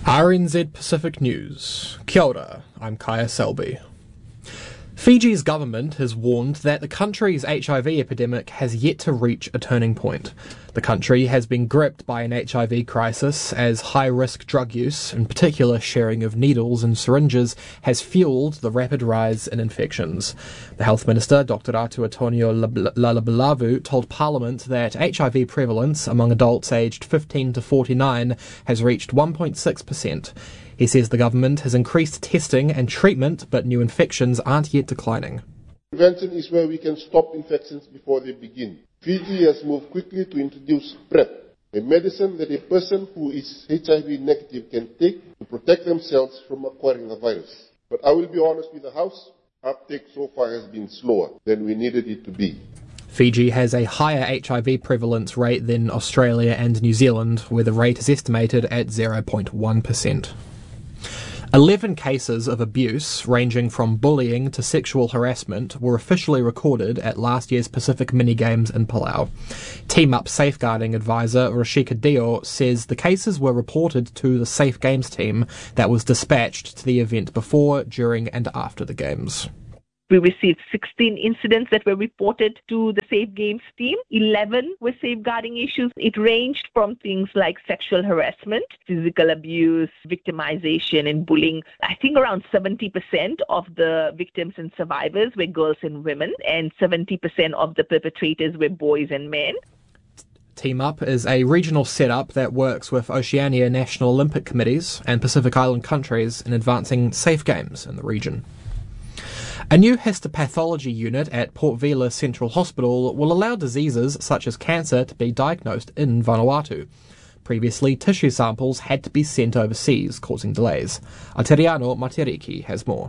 RNZ Pacific News. Kia ora, I'm Kaya Selby. Fiji's government has warned that the country's HIV epidemic has yet to reach a turning point. The country has been gripped by an HIV crisis as high-risk drug use, in particular sharing of needles and syringes, has fueled the rapid rise in infections. The Health Minister, Dr. Ratu Antonio Lalabalavu, told Parliament that HIV prevalence among adults aged 15 to 49 has reached 1.6%. He says the government has increased testing and treatment, but new infections aren't yet declining. Prevention is where we can stop infections before they begin. Fiji has moved quickly to introduce PrEP, a medicine that a person who is HIV negative can take to protect themselves from acquiring the virus. But I will be honest with the House, uptake so far has been slower than we needed it to be. Fiji has a higher HIV prevalence rate than Australia and New Zealand, where the rate is estimated at 0.1%. 11 cases of abuse, ranging from bullying to sexual harassment, were officially recorded at last year's Pacific Mini-Games in Palau. Team Up safeguarding advisor Rashika Dio says the cases were reported to the Safe Games team that was dispatched to the event before, during and after the Games. We received 16 incidents that were reported to the Safe Games team. 11 were safeguarding issues. It ranged from things like sexual harassment, physical abuse, victimization and bullying. I think around 70% of the victims and survivors were girls and women, and 70% of the perpetrators were boys and men. Team Up is a regional setup that works with Oceania National Olympic Committees and Pacific Island countries in advancing safe games in the region. A new histopathology unit at Port Vila Central Hospital will allow diseases such as cancer to be diagnosed in Vanuatu. Previously, tissue samples had to be sent overseas, causing delays. Aotearoa Matariki has more.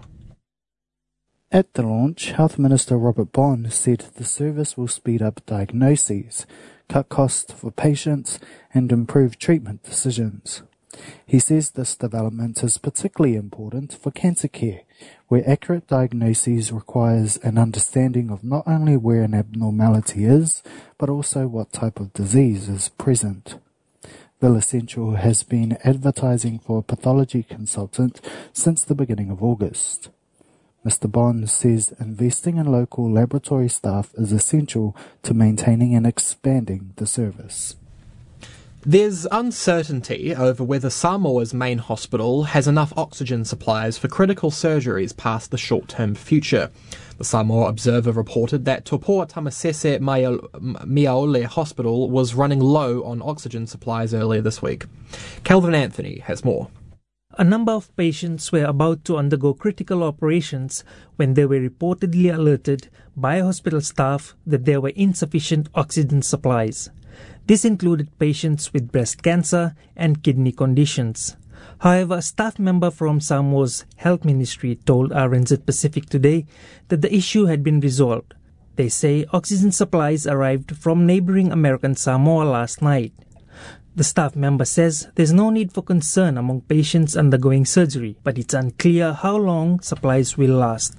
At the launch, Health Minister Robert Bond said the service will speed up diagnoses, cut costs for patients and improve treatment decisions. He says this development is particularly important for cancer care, where accurate diagnosis requires an understanding of not only where an abnormality is, but also what type of disease is present. Vila Central has been advertising for a pathology consultant since the beginning of August. Mr. Bond says investing in local laboratory staff is essential to maintaining and expanding the service. There's uncertainty over whether Samoa's main hospital has enough oxygen supplies for critical surgeries past the short-term future. The Samoa Observer reported that Topoa Tamasese Miaole Hospital was running low on oxygen supplies earlier this week. Kelvin Anthony has more. A number of patients were about to undergo critical operations when they were reportedly alerted by hospital staff that there were insufficient oxygen supplies. This included patients with breast cancer and kidney conditions. However, a staff member from Samoa's health ministry told RNZ Pacific today that the issue had been resolved. They say oxygen supplies arrived from neighboring American Samoa last night. The staff member says there's no need for concern among patients undergoing surgery, but it's unclear how long supplies will last.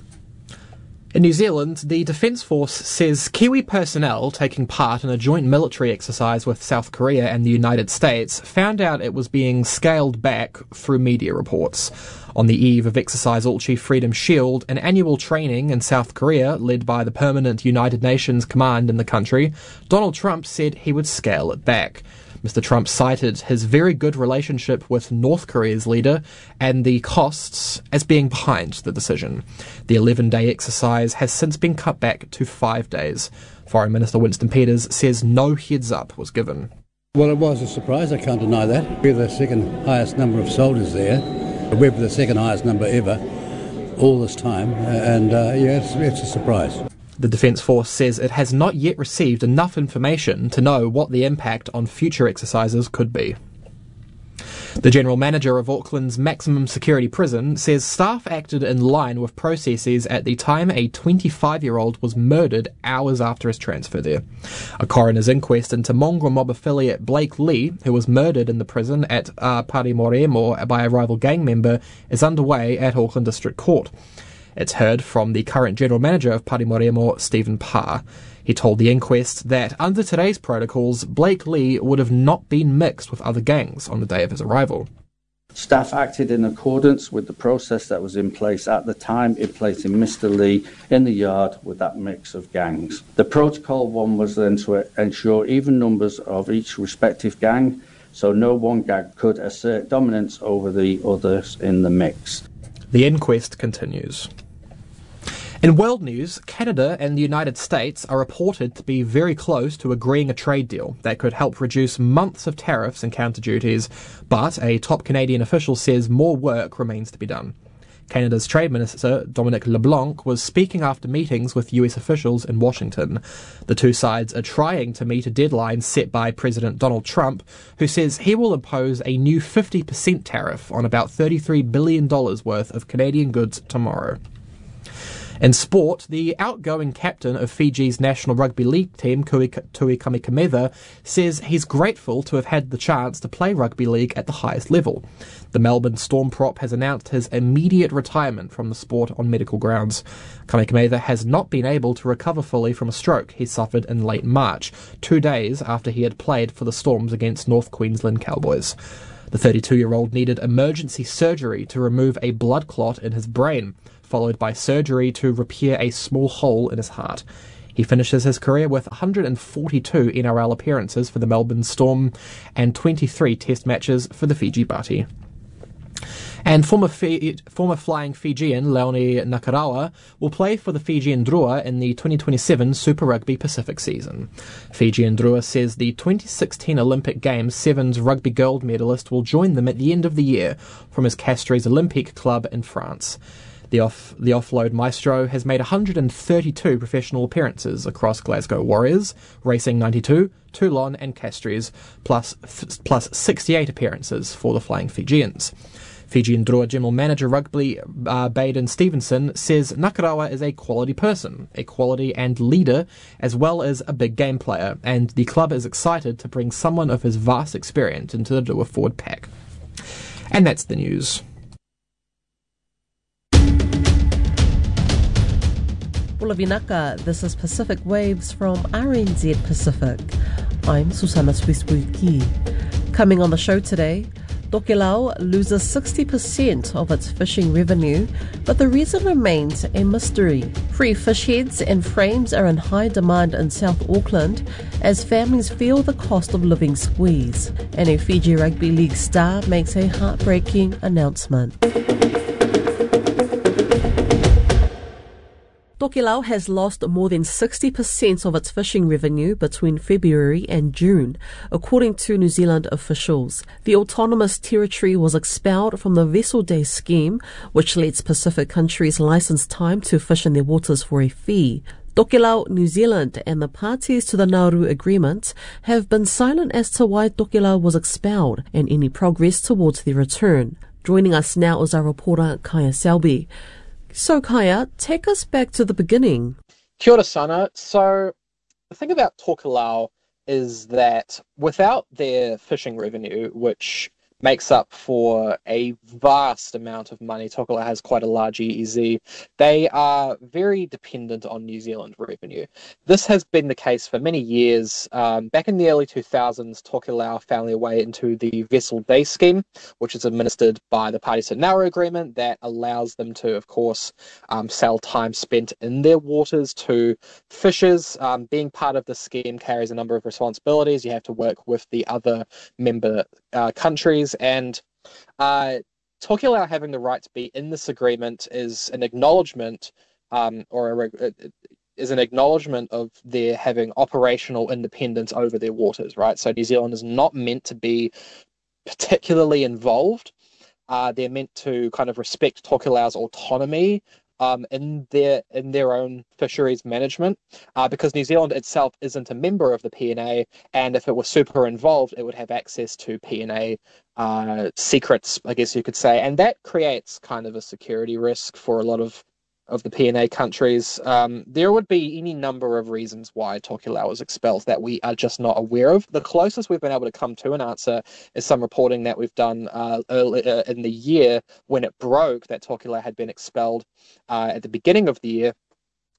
In New Zealand, the Defence Force says Kiwi personnel taking part in a joint military exercise with South Korea and the United States found out it was being scaled back through media reports. On the eve of Exercise All Chief Freedom Shield, an annual training in South Korea led by the permanent United Nations command in the country, Donald Trump said he would scale it back. Mr. Trump cited his very good relationship with North Korea's leader and the costs as being behind the decision. The 11-day exercise has since been cut back to 5 days. Foreign Minister Winston Peters says no heads-up was given. Well, it was a surprise, I can't deny that. We're the second highest number of soldiers there. We're the second highest number ever all this time, it's a surprise. The Defence Force says it has not yet received enough information to know what the impact on future exercises could be. The General Manager of Auckland's maximum security prison says staff acted in line with processes at the time a 25-year-old was murdered hours after his transfer there. A coroner's inquest into Mongrel mob affiliate Blake Lee, who was murdered in the prison at Parimoremo by a rival gang member, is underway at Auckland District Court. It's heard from the current General Manager of Parimoremo, Stephen Parr. He told the inquest that under today's protocols, Blake Lee would have not been mixed with other gangs on the day of his arrival. Staff acted in accordance with the process that was in place at the time in placing Mr. Lee in the yard with that mix of gangs. The protocol one was then to ensure even numbers of each respective gang, so no one gang could assert dominance over the others in the mix. The inquest continues. In world news, Canada and the United States are reported to be very close to agreeing a trade deal that could help reduce months of tariffs and counter duties, but a top Canadian official says more work remains to be done. Canada's Trade Minister, Dominic LeBlanc, was speaking after meetings with US officials in Washington. The two sides are trying to meet a deadline set by President Donald Trump, who says he will impose a new 50% tariff on about $33 billion worth of Canadian goods tomorrow. In sport, the outgoing captain of Fiji's National Rugby League team, Tui Kamikamica, says he's grateful to have had the chance to play rugby league at the highest level. The Melbourne Storm prop has announced his immediate retirement from the sport on medical grounds. Kamikamica has not been able to recover fully from a stroke he suffered in late March, 2 days after he had played for the Storms against North Queensland Cowboys. The 32-year-old needed emergency surgery to remove a blood clot in his brain, followed by surgery to repair a small hole in his heart. He finishes his career with 142 NRL appearances for the Melbourne Storm and 23 test matches for the Fiji Bati. And former flying Fijian Leone Nakarawa will play for the Fijian Drua in the 2027 Super Rugby Pacific season. Fijian Drua says the 2016 Olympic Games Sevens rugby gold medalist will join them at the end of the year from his Castres Olympique club in France. The offload maestro has made 132 professional appearances across Glasgow Warriors, Racing 92, Toulon and Castres, plus 68 appearances for the Flying Fijians. Fijian Drua General Manager Rugby Baden Stevenson says Nakarawa is a quality person, a quality and leader, as well as a big game player, and the club is excited to bring someone of his vast experience into the Drua forward pack. And that's the news. Bulavinaka, this is Pacific Waves from RNZ Pacific. I'm Susana Swisbuki. Coming on the show today, Tokelau loses 60% of its fishing revenue, but the reason remains a mystery. Free fish heads and frames are in high demand in South Auckland as families feel the cost of living squeeze. And a Fiji Rugby League star makes a heartbreaking announcement. Tokelau has lost more than 60% of its fishing revenue between February and June, according to New Zealand officials. The autonomous territory was expelled from the Vessel Day scheme, which lets Pacific countries license time to fish in their waters for a fee. Tokelau, New Zealand and the parties to the Nauru Agreement have been silent as to why Tokelau was expelled and any progress towards their return. Joining us now is our reporter Kaya Selby. So Kaya, take us back to the beginning. Kia ora, Sana. So the thing about Tokelau is that without their fishing revenue, which makes up for a vast amount of money, Tokelau has quite a large EEZ, they are very dependent on New Zealand revenue. This has been the case for many years. Back in the early 2000s, Tokelau found their way into the Vessel Day scheme, which is administered by the parties to Nauru Agreement that allows them to, of course, sell time spent in their waters to fishers. Being part of the scheme carries a number of responsibilities. You have to work with the other member countries, and Tokelau having the right to be in this agreement is an acknowledgement, is an acknowledgement of their having operational independence over their waters, right? So New Zealand is not meant to be particularly involved. They're meant to kind of respect Tokelau's autonomy in their own fisheries management, because New Zealand itself isn't a member of the PNA, and if it were super involved, it would have access to PNA secrets, I guess you could say, and that creates kind of a security risk for a lot of the PNA countries. There would be any number of reasons why Tokelau was expelled that we are just not aware of. The closest we've been able to come to an answer is some reporting that we've done earlier in the year when it broke that Tokelau had been expelled at the beginning of the year.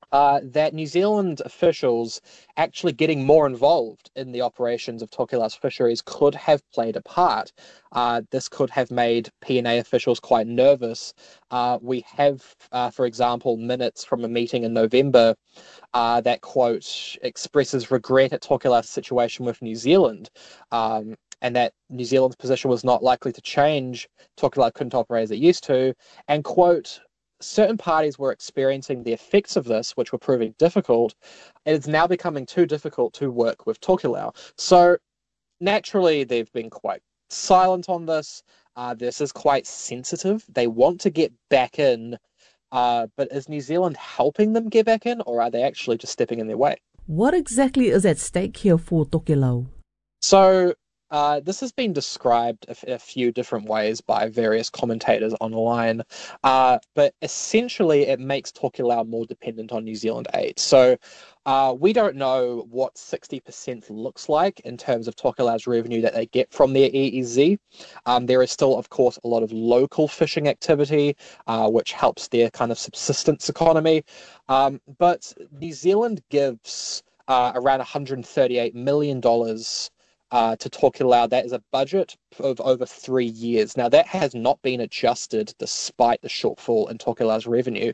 that New Zealand officials actually getting more involved in the operations of Tokelau's fisheries could have played a part. This could have made P&A officials quite nervous. We have, for example, minutes from a meeting in November that, quote, expresses regret at Tokelau's situation with New Zealand, and that New Zealand's position was not likely to change. Tokelau couldn't operate as it used to, and, quote, certain parties were experiencing the effects of this, which were proving difficult. It's now becoming too difficult to work with Tokelau. So naturally, they've been quite silent on this. This is quite sensitive. They want to get back in, but is New Zealand helping them get back in, or are they actually just stepping in their way? What exactly is at stake here for Tokelau? So this has been described in a few different ways by various commentators online, but essentially it makes Tokelau more dependent on New Zealand aid. So we don't know what 60% looks like in terms of Tokelau's revenue that they get from their EEZ. There is still, of course, a lot of local fishing activity, which helps their kind of subsistence economy. But New Zealand gives around $138 million to Tokelau. That is a budget of over 3 years. Now, that has not been adjusted despite the shortfall in Tokelau's revenue.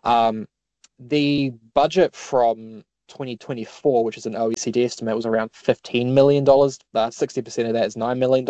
The budget from 2024, which is an OECD estimate, was around $15 million. 60% of that is $9 million.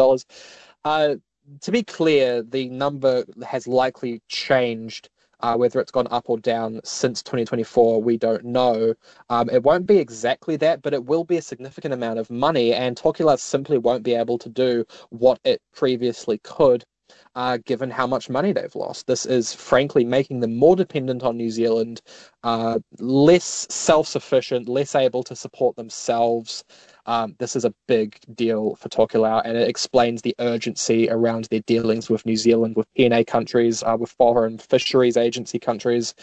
To be clear, the number has likely changed. Whether it's gone up or down since 2024, we don't know. It won't be exactly that, but it will be a significant amount of money, and Tokelau simply won't be able to do what it previously could, given how much money they've lost. This is frankly making them more dependent on New Zealand, less self-sufficient, less able to support themselves. This is a big deal for Tokelau, and it explains the urgency around their dealings with New Zealand, with P&A countries, with foreign fisheries agency countries.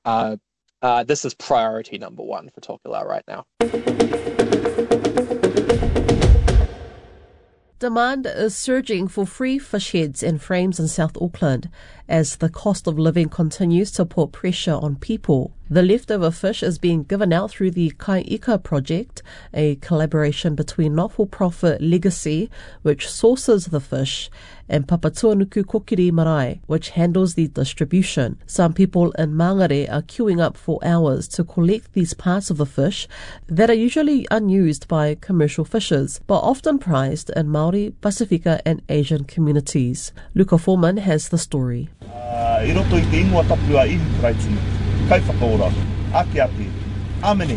This is priority number one for Tokelau right now. Demand is surging for free fish heads and frames in South Auckland as the cost of living continues to put pressure on people. The leftover fish is being given out through the Kai Ika project, a collaboration between not-for-profit Legacy, which sources the fish, and Papatuanuku Kokiri Marae, which handles the distribution. Some people in Mangere are queuing up for hours to collect these parts of the fish that are usually unused by commercial fishers, but often prized in Māori, Pasifika and Asian communities. Luca Foreman has the story. I roto I te ingoa tapu a ihi karaiti, kai whakaora, ake ake, amene.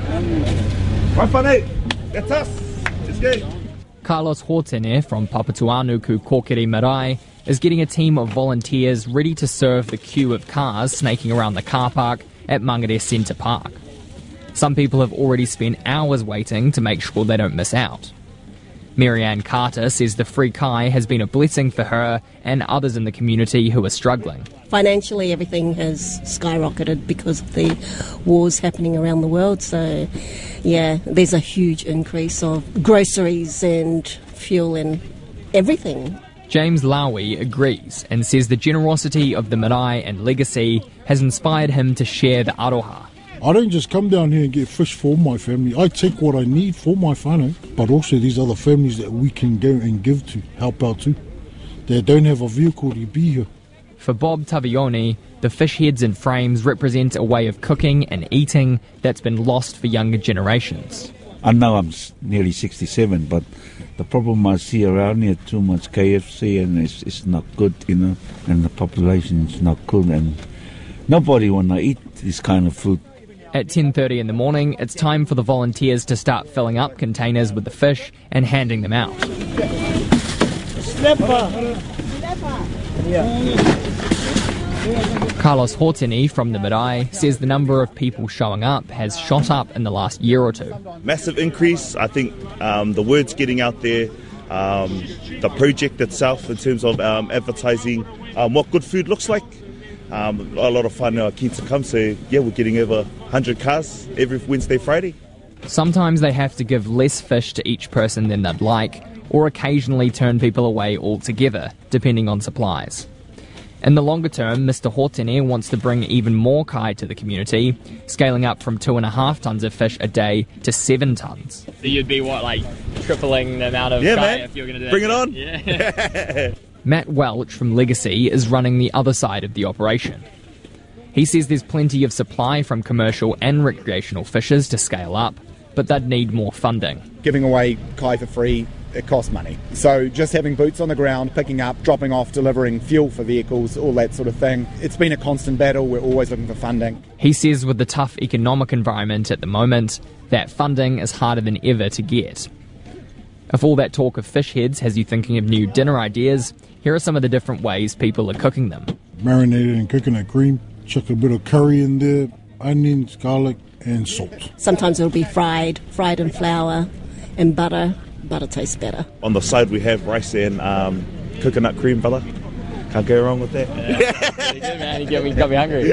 Right whanei, that's us, let's go. Carlos Hortene from Papatuanuku Kokiri Marae is getting a team of volunteers ready to serve the queue of cars snaking around the car park at Mangere Centre Park. Some people have already spent hours waiting to make sure they don't miss out. Marianne Carter says the free kai has been a blessing for her and others in the community who are struggling. Financially, everything has skyrocketed because of the wars happening around the world. So, yeah, there's a huge increase of groceries and fuel and everything. James Lowy agrees and says the generosity of the Marae and Legacy has inspired him to share the aroha. I don't just come down here and get fish for my family. I take what I need for my whānau, but also these other families that we can go and give to, help out to. They don't have a vehicle to be here. For Bob Tavioni, the fish heads and frames represent a way of cooking and eating that's been lost for younger generations. I know I'm nearly 67, but the problem I see around here, too much KFC, and it's not good, you know, and the population is not good, and nobody want to eat this kind of food. At 10:30 in the morning, it's time for the volunteers to start filling up containers with the fish and handing them out. Carlos Hortene from the Marae says the number of people showing up has shot up in the last year or two. Massive increase. I think the word's getting out there. The project itself in terms of advertising what good food looks like. A lot of whānau are keen to come, so yeah, we're getting over 100 cars every Wednesday, Friday. Sometimes they have to give less fish to each person than they'd like, or occasionally turn people away altogether, depending on supplies. In the longer term, Mr. Hotene wants to bring even more kai to the community, scaling up from 2.5 tonnes of fish a day to 7 tonnes. So you'd be, tripling the amount of kai man. if you were going to do that? Bring it on! Yeah. Matt Welch from Legacy is running the other side of the operation. He says there's plenty of supply from commercial and recreational fishers to scale up, but they'd need more funding. Giving away kai for free, it costs money. So just having boots on the ground, picking up, dropping off, delivering fuel for vehicles, all that sort of thing. It's been a constant battle. We're always looking for funding. He says with the tough economic environment at the moment, that funding is harder than ever to get. If all that talk of fish heads has you thinking of new dinner ideas, here are some of the different ways people are cooking them. Marinated in coconut cream, chuck a bit of curry in there, onions, garlic and salt. Sometimes it'll be fried in flour and butter. Butter tastes better. On the side we have rice and coconut cream, brother. Can't go wrong with that. Yeah, pretty good, man. You got me hungry.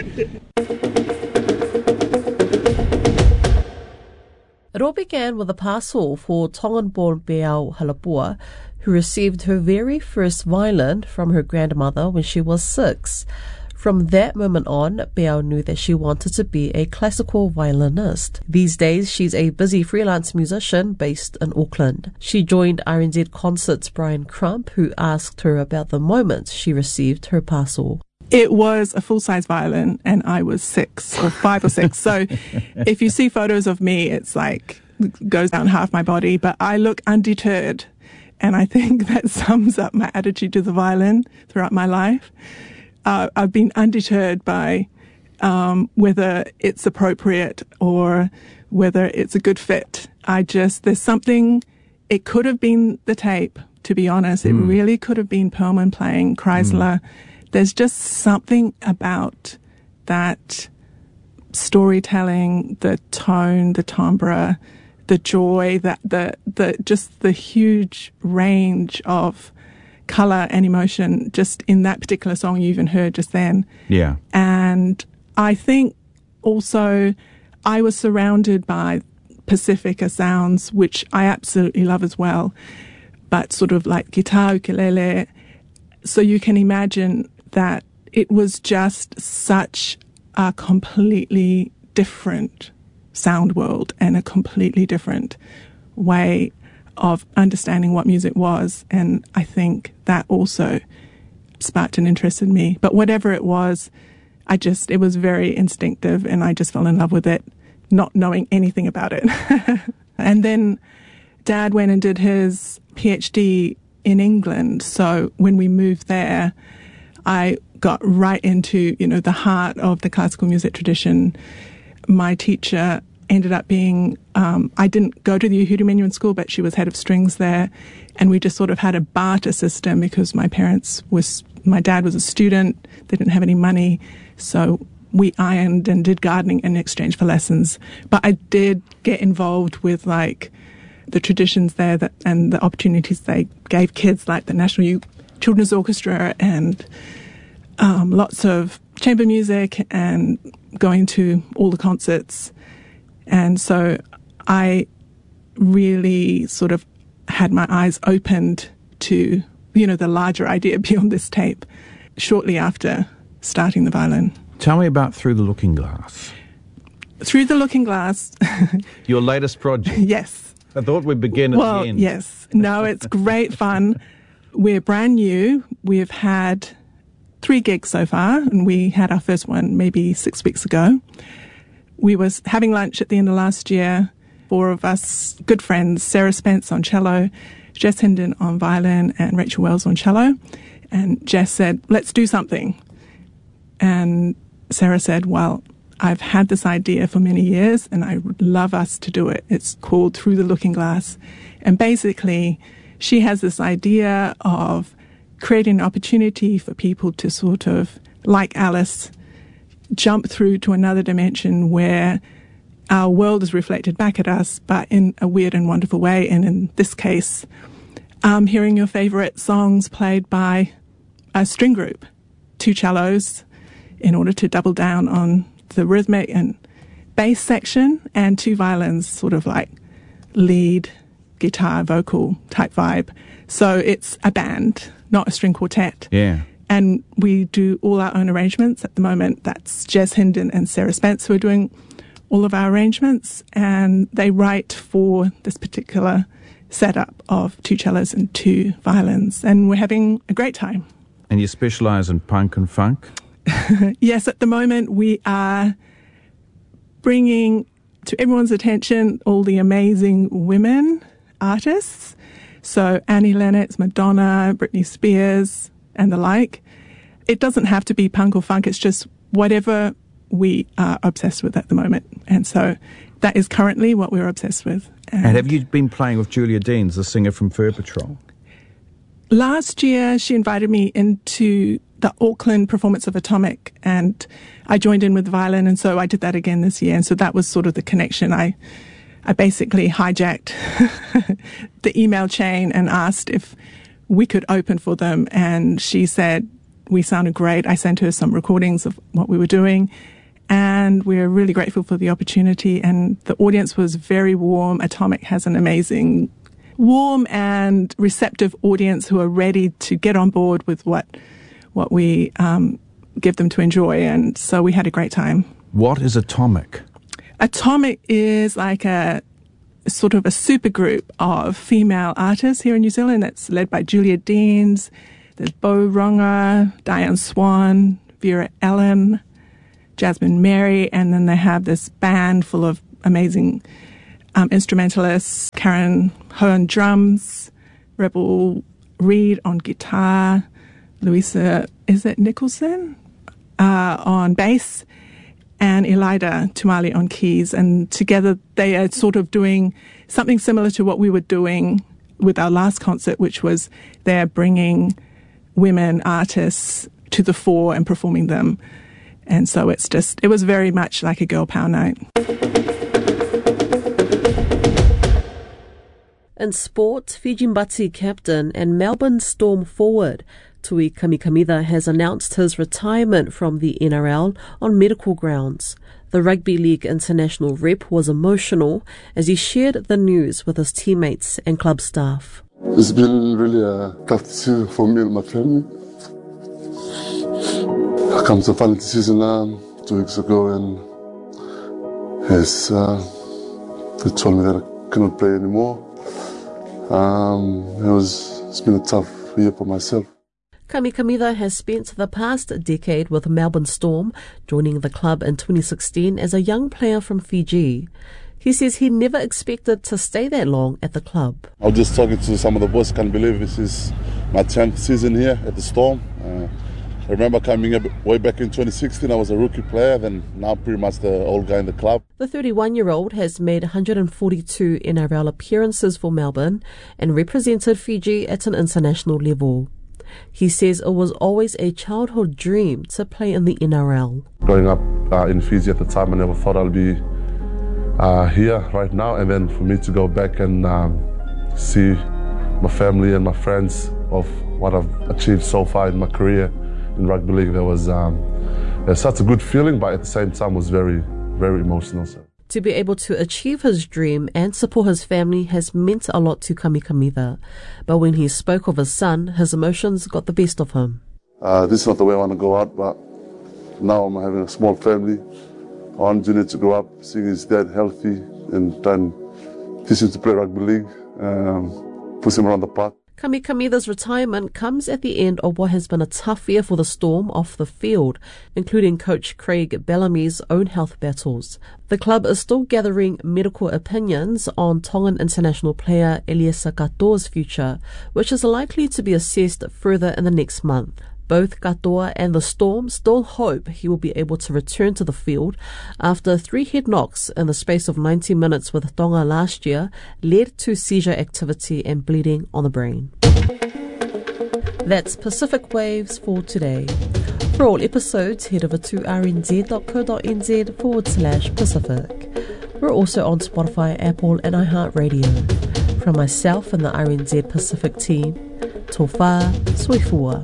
It all began with a parcel for Tongan-born Beau Halapua, who received her very first violin from her grandmother when she was 6. From that moment on, Beau knew that she wanted to be a classical violinist. These days, she's a busy freelance musician based in Auckland. She joined RNZ Concert's Brian Crump, who asked her about the moment she received her parcel. It was a full-size violin, and I was 6 or 5 or 6. So if you see photos of me, it's like it goes down half my body, but I look undeterred. And I think that sums up my attitude to the violin throughout my life. I've been undeterred by whether it's appropriate or whether it's a good fit. There's something, it could have been the tape, to be honest. It really could have been Perlman playing Chrysler. There's just something about that storytelling, the tone, the timbre, the joy, just the huge range of colour and emotion just in that particular song you even heard just then. Yeah. And I think also I was surrounded by Pacifica sounds, which I absolutely love as well, but sort of like guitar, ukulele. So you can imagine that it was just such a completely different sound world and a completely different way of understanding what music was, and I think that also sparked an interest in me. But whatever it was, it was very instinctive, and I just fell in love with it, not knowing anything about it. And then Dad went and did his PhD in England, so when we moved there, I got right into, the heart of the classical music tradition. My teacher ended up being, I didn't go to the Uhuru Menuhin School, but she was head of strings there. And we just sort of had a barter system because my dad was a student. They didn't have any money. So we ironed and did gardening in exchange for lessons. But I did get involved with the traditions there and the opportunities they gave kids, like the National Children's Orchestra and lots of chamber music and going to all the concerts. And so I really sort of had my eyes opened to, the larger idea beyond this tape shortly after starting the violin. Tell me about Through the Looking Glass. Through the Looking Glass. Your latest project. Yes. I thought we'd begin at the end. Yes. No, it's great fun. We're brand new. We've had 3 gigs so far, and we had our first one maybe 6 weeks ago. We was having lunch at the end of last year, 4 of us good friends, Sarah Spence on cello, Jess Hinden on violin, and Rachel Wells on cello. And Jess said, let's do something. And Sarah said, well, I've had this idea for many years and I would love us to do it. It's called Through the Looking Glass. And basically, she has this idea of creating an opportunity for people to sort of, like Alice, jump through to another dimension where our world is reflected back at us, but in a weird and wonderful way. And in this case, hearing your favorite songs played by a string group, 2 cellos, in order to double down on the rhythmic and bass section, and 2 violins, sort of like lead, guitar, vocal type vibe. So it's a band, not a string quartet. Yeah. And we do all our own arrangements at the moment. That's Jez Hinden and Sarah Spence who are doing all of our arrangements, and they write for this particular setup of 2 cellos and 2 violins, and we're having a great time. And you specialise in punk and funk? Yes, at the moment we are bringing to everyone's attention all the amazing women artists. So Annie Lennox, Madonna, Britney Spears, and the like. It doesn't have to be punk or funk, it's just whatever we are obsessed with at the moment. And so that is currently what we're obsessed with. And have you been playing with Julia Deans, the singer from Fur Patrol? Last year, she invited me into the Auckland performance of Atomic, and I joined in with the violin, and so I did that again this year. And so that was sort of the connection. I basically hijacked the email chain and asked if we could open for them, and she said we sounded great. I sent her some recordings of what we were doing, and we're really grateful for the opportunity, and the audience was very warm. Atomic has an amazing, warm and receptive audience who are ready to get on board with what we give them to enjoy, and so we had a great time. What is Atomic? Atomic is like a sort of a super group of female artists here in New Zealand that's led by Julia Deans. There's Bo Ronga, Diane Swan, Vera Ellen, Jasmine Mary, and then they have this band full of amazing instrumentalists, Karen Ho on drums, Rebel Reed on guitar, Louisa, is it Nicholson, on bass, and Elida Tumali on keys. And together they are sort of doing something similar to what we were doing with our last concert, which was they're bringing women artists to the fore and performing them. And so it was very much like a girl power night. In sport, Fiji Mbatsi captain and Melbourne Storm forward Tui Kamikamida has announced his retirement from the NRL on medical grounds. The Rugby League international rep was emotional as he shared the news with his teammates and club staff. It's been really a tough decision for me and my family. I come to a final decision 2 weeks ago, and they told me that I cannot play anymore. It's been a tough year for myself. Kamikamida has spent the past decade with Melbourne Storm, joining the club in 2016 as a young player from Fiji. He says he never expected to stay that long at the club. I was just talking to some of the boys, can't believe this is my 10th season here at the Storm. I remember coming way back in 2016, I was a rookie player, then now pretty much the old guy in the club. The 31-year-old has made 142 NRL appearances for Melbourne and represented Fiji at an international level. He says it was always a childhood dream to play in the NRL. Growing up in Fiji at the time, I never thought I'd be here right now, and then for me to go back and see my family and my friends of what I've achieved so far in my career in rugby league, there was such a good feeling, but at the same time was very, very emotional. So. To be able to achieve his dream and support his family has meant a lot to Kamikamida. But when he spoke of his son, his emotions got the best of him. This is not the way I want to go out, but now I'm having a small family. I want Junior to grow up, seeing his dad healthy, and try and teach him to play rugby league, push him around the park. Kamikamida's retirement comes at the end of what has been a tough year for the Storm off the field, including coach Craig Bellamy's own health battles. The club is still gathering medical opinions on Tongan international player Eliesa Katoa's future, which is likely to be assessed further in the next month. Both Katoa and the Storm still hope he will be able to return to the field after 3 head knocks in the space of 90 minutes with Tonga last year led to seizure activity and bleeding on the brain. That's Pacific Waves for today. For all episodes, head over to rnz.co.nz/Pacific. We're also on Spotify, Apple and iHeartRadio. From myself and the RNZ Pacific team, Tofa Soifua.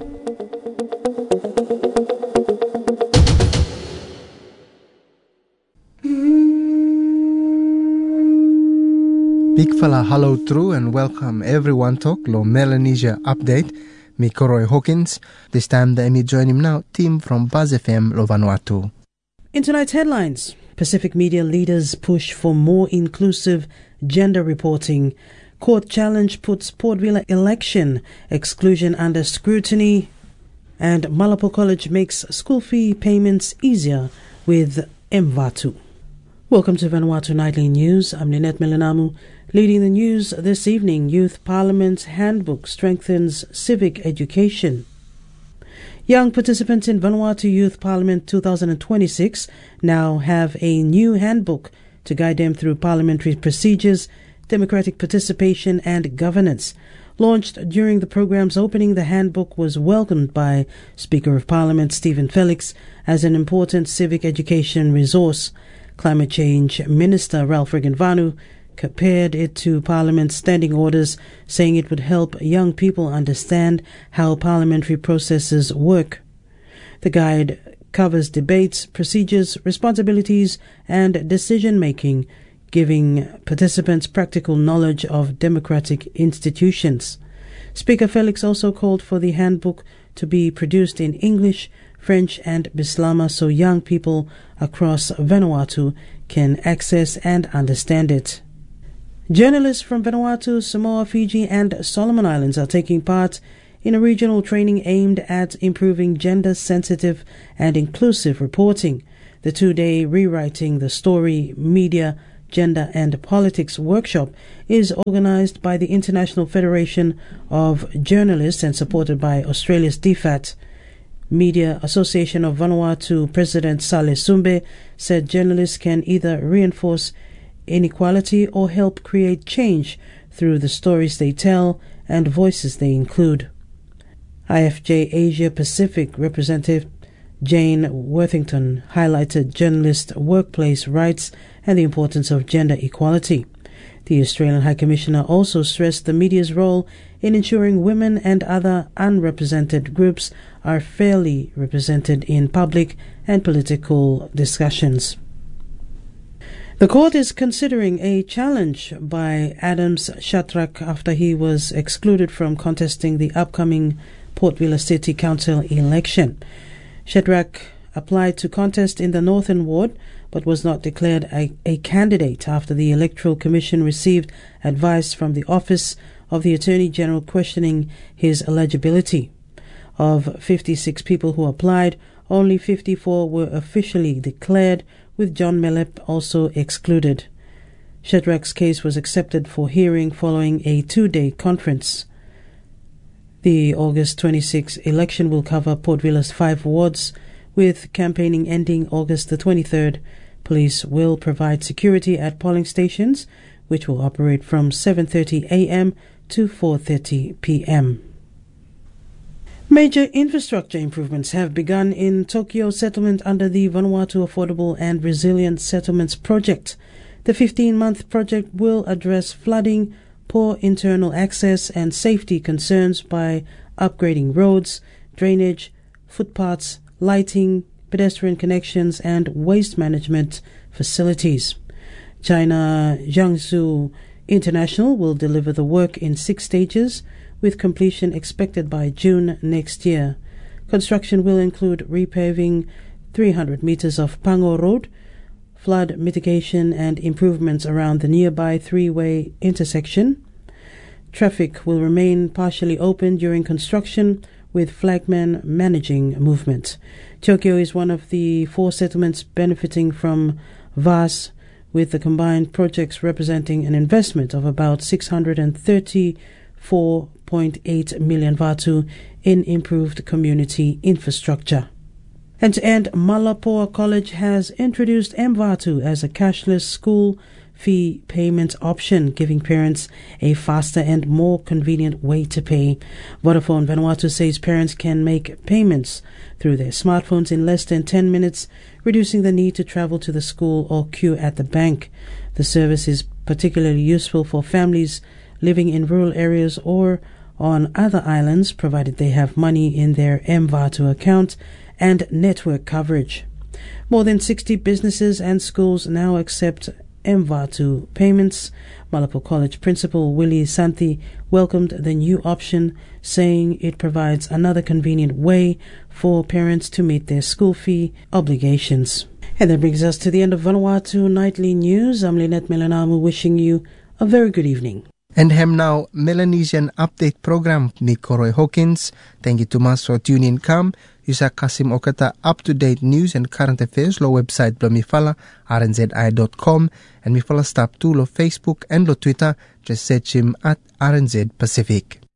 Big fella, hello true and welcome everyone to Lo Melanesia update. Me Roy Hawkins. This time the Emmy join him now, team from Buzz FM Lo Vanuatu. In tonight's headlines, Pacific media leaders push for more inclusive gender reporting. Court challenge puts Port Vila election exclusion under scrutiny. And Malapo College makes school fee payments easier with Mvatu. Welcome to Vanuatu Nightly News. I'm Ninette Melanamu. Leading the news this evening, Youth Parliament's handbook strengthens civic education. Young participants in Vanuatu Youth Parliament 2026 now have a new handbook to guide them through parliamentary procedures, democratic participation and governance. Launched during the program's opening, the handbook was welcomed by Speaker of Parliament Stephen Felix as an important civic education resource. Climate Change Minister Ralph Regan-Vanu compared it to Parliament's standing orders, saying it would help young people understand how parliamentary processes work. The guide covers debates, procedures, responsibilities, and decision-making, giving participants practical knowledge of democratic institutions. Speaker Felix also called for the handbook to be produced in English, French and Bislama so young people across Vanuatu can access and understand it. Journalists from Vanuatu, Samoa, Fiji and Solomon Islands are taking part in a regional training aimed at improving gender-sensitive and inclusive reporting. The two-day Rewriting the Story Media, Gender and Politics workshop is organised by the International Federation of Journalists and supported by Australia's DFAT. Media Association of Vanuatu President Saleh Sumbe said journalists can either reinforce inequality or help create change through the stories they tell and voices they include. IFJ Asia Pacific Representative Jane Worthington highlighted journalist workplace rights and the importance of gender equality. The Australian High Commissioner also stressed the media's role in ensuring women and other unrepresented groups are fairly represented in public and political discussions. The court is considering a challenge by Adams Shadrack after he was excluded from contesting the upcoming Port Vila City Council election. Shadrack applied to contest in the Northern Ward but was not declared a candidate after the Electoral Commission received advice from the Office of the Attorney General questioning his eligibility. Of 56 people who applied, only 54 were officially declared, with John Melep also excluded. Shadrack's case was accepted for hearing following a two-day conference. The August 26 election will cover Port Vila's 5 wards, with campaigning ending August the 23rd. Police will provide security at polling stations, which will operate from 7:30 a.m. to 4:30 p.m. Major infrastructure improvements have begun in Tokyo settlement under the Vanuatu Affordable and Resilient Settlements Project. The 15-month project will address flooding, poor internal access and safety concerns by upgrading roads, drainage, footpaths, lighting, pedestrian connections and waste management facilities. China Jiangsu International will deliver the work in 6 stages, with completion expected by June next year. Construction will include repaving 300 meters of Pango Road, flood mitigation and improvements around the nearby 3-way intersection. Traffic will remain partially open during construction, with flagmen managing movement. Tokyo is one of the 4 settlements benefiting from VAS, with the combined projects representing an investment of about 634.8 million Vatu in improved community infrastructure. And to end, Malapoa College has introduced Mvatu as a cashless school fee payment option, giving parents a faster and more convenient way to pay. Vodafone Vanuatu says parents can make payments through their smartphones in less than 10 minutes, reducing the need to travel to the school or queue at the bank. The service is particularly useful for families living in rural areas or on other islands, provided they have money in their Mvatu account and network coverage. More than 60 businesses and schools now accept Mvatu payments. Malapo College Principal Willie Santi welcomed the new option, saying it provides another convenient way for parents to meet their school fee obligations. And that brings us to the end of Vanuatu Nightly News. I'm Lynette Melanamu wishing you a very good evening. And hem now Melanesian Update Program ni Koroi Hawkins. Thank you to mas for tuning in. Come, Yusa Kasim Okata up-to-date news and current affairs lo website blo mifala rnzi.com and mifala stop to lo Facebook and lo Twitter. Just search him at RNZ Pacific.